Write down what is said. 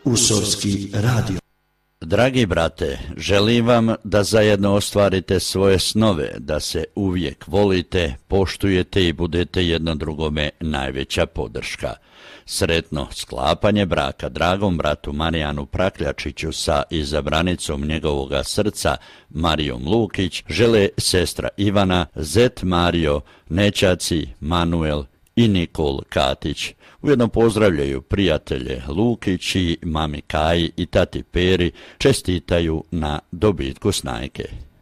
Usorski radio. Dragi brate, želim vam da zajedno ostvarite svoje snove, da se uvijek volite, poštujete i budete jedno drugome najveća podrška. Sretno sklapanje braka dragom bratu Marijanu Prakljačiću sa izabranicom njegovoga srca Marijom Lukić žele sestra Ivana, zet Mario, nećaci Manuel i Nikol Katić. Ujedno pozdravljaju prijatelje Lukić i mami Kaji i tati Peri, čestitaju na dobitku snajke.